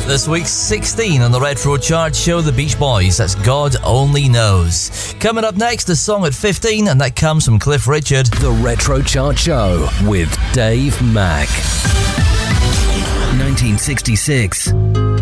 This week's 16 on the Retro Chart Show, The Beach Boys. That's God Only Knows. Coming up next, a song at 15, and that comes from Cliff Richard. The Retro Chart Show with Dave Mack. 1966.